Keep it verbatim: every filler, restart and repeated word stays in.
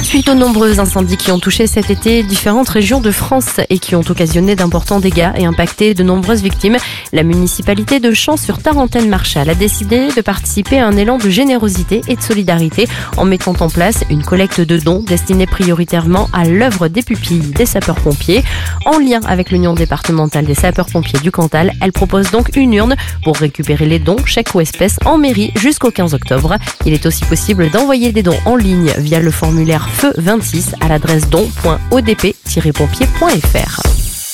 Suite aux nombreux incendies qui ont touché cet été différentes régions de France et qui ont occasionné d'importants dégâts et impacté de nombreuses victimes, la municipalité de Champs-sur-Tarentaine-Marchal a décidé de participer à un élan de générosité et de solidarité en mettant en place une collecte de dons destinée prioritairement à l'œuvre des pupilles des sapeurs-pompiers. En lien avec l'Union départementale des sapeurs-pompiers du Cantal, elle propose donc une urne pour récupérer les dons, chèques ou espèces en mairie jusqu'au quinze octobre. Il est aussi possible d'envoyer des dons en ligne via le formulaire Feu vingt-six à l'adresse don point o d p tiret pompier point f r.